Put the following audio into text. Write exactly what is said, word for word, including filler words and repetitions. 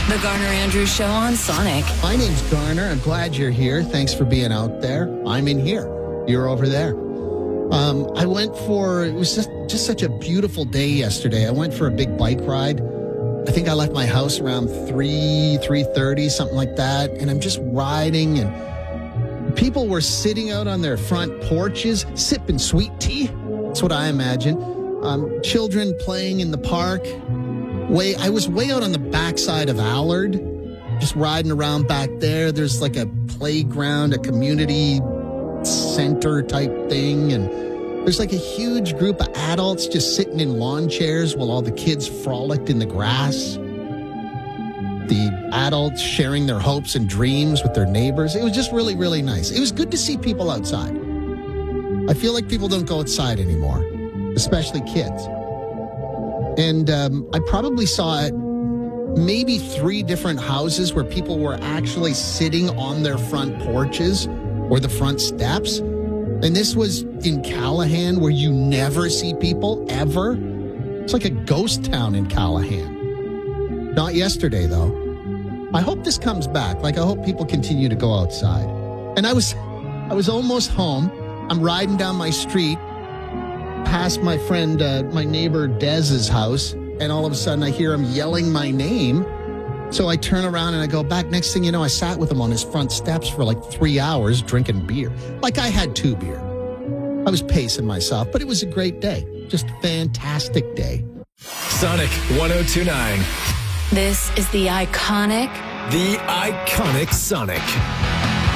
The Garner Andrews Show on Sonic. My name's Garner. I'm glad you're here. Thanks for being out there. I'm in here. You're over there. Um, I went for, it was just, just such a beautiful day yesterday. I went for a big bike ride. I think I left my house around three, three thirty, something like that. And I'm just riding, and people were sitting out on their front porches, sipping sweet tea. That's what I imagine. Um, children playing in the park. Way, I was way out on the backside of Allard, just riding around back there. There's like a playground, a community center type thing, and there's like a huge group of adults just sitting in lawn chairs while all the kids frolicked in the grass. The adults sharing their hopes and dreams with their neighbors. It was just really, really nice. It was good to see people outside. I feel like people don't go outside anymore, especially kids. And um, I probably saw it maybe three different houses where people were actually sitting on their front porches or the front steps. And this was in Callahan, where you never see people, ever. It's like a ghost town in Callahan. Not yesterday, though. I hope this comes back. Like, I hope people continue to go outside. And I was, I was almost home. I'm riding down my street, past my friend, uh, my neighbor Dez's house, and all of a sudden I hear him yelling my name. So I turn around and I go back. Next thing you know, I sat with him on his front steps for like three hours drinking beer. Like I had two beer. I was pacing myself, but it was a great day. Just a fantastic day. Sonic one oh two point nine. This is the iconic... The iconic Sonic.